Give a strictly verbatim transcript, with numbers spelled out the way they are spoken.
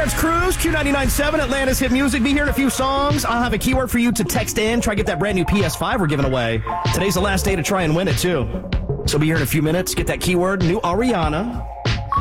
It's Cruise, Q ninety-nine point seven, Atlanta's hit music. Be here in a few songs. I'll have a keyword for you to text in. Try to get that brand new P S five we're giving away. Today's the last day to try and win it, too. So be here in a few minutes. Get that keyword, new Ariana.